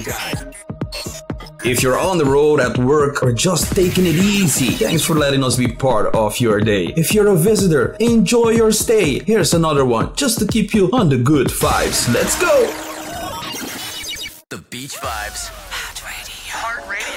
guide. If you're on the road, at work, or just taking it easy, thanks for letting us be part of your day. If you're a visitor, enjoy your stay. Here's another one, just to keep you on the good vibes. Let's go! The Beach Vibes.